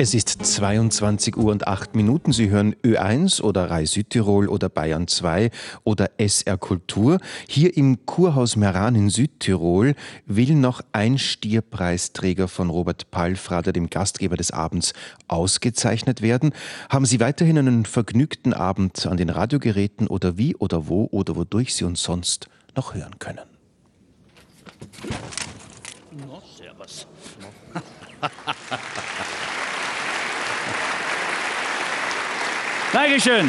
Es ist 22 Uhr und 8 Minuten. Sie hören Ö1 oder Rai Südtirol oder Bayern 2 oder SR Kultur. Hier im Kurhaus Meran in Südtirol will noch ein Stierpreisträger von Robert Palfrader, dem Gastgeber des Abends, ausgezeichnet werden. Haben Sie weiterhin einen vergnügten Abend an den Radiogeräten oder wie oder wo oder wodurch Sie uns sonst noch hören können. No, servus. Dankeschön.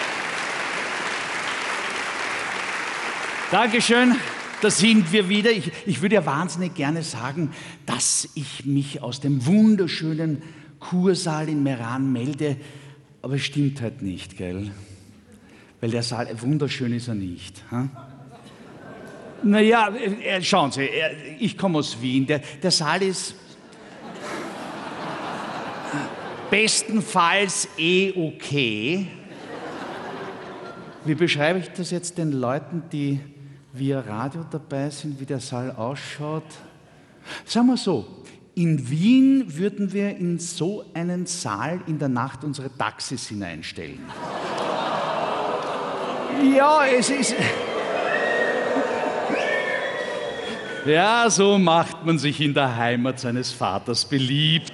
Dankeschön, da sind wir wieder. Ich würde ja wahnsinnig gerne sagen, dass ich mich aus dem wunderschönen Kursaal in Meran melde, aber es stimmt halt nicht, gell? Weil der Saal, wunderschön ist er nicht. Hm? Naja, schauen Sie, ich komme aus Wien. Der Saal ist bestenfalls okay. Wie beschreibe ich das jetzt den Leuten, die via Radio dabei sind, wie der Saal ausschaut? Sagen wir so, in Wien würden wir in so einen Saal in der Nacht unsere Taxis hineinstellen. Ja, es ist... Ja, so macht man sich in der Heimat seines Vaters beliebt.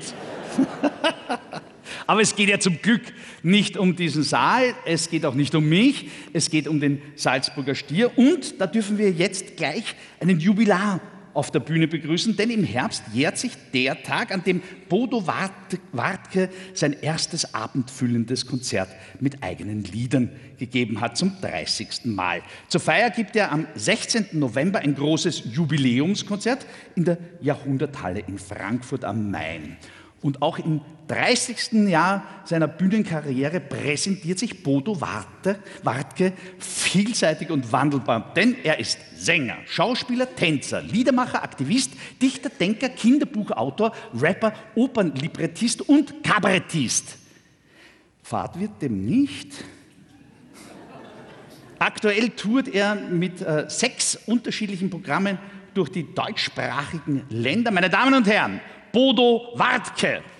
Aber es geht ja zum Glück nicht um diesen Saal, es geht auch nicht um mich, es geht um den Salzburger Stier. Und da dürfen wir jetzt gleich einen Jubilar auf der Bühne begrüßen, denn im Herbst jährt sich der Tag, an dem Bodo Wartke sein erstes abendfüllendes Konzert mit eigenen Liedern gegeben hat, zum 30. Mal. Zur Feier gibt er am 16. November ein großes Jubiläumskonzert in der Jahrhunderthalle in Frankfurt am Main. Und auch im 30. Jahr seiner Bühnenkarriere präsentiert sich Bodo Wartke vielseitig und wandelbar, denn er ist Sänger, Schauspieler, Tänzer, Liedermacher, Aktivist, Dichter, Denker, Kinderbuchautor, Rapper, Opernlibrettist und Kabarettist. Fad wird dem nicht. Aktuell tourt er mit 6 unterschiedlichen Programmen durch die deutschsprachigen Länder. Meine Damen und Herren, Bodo Wartke.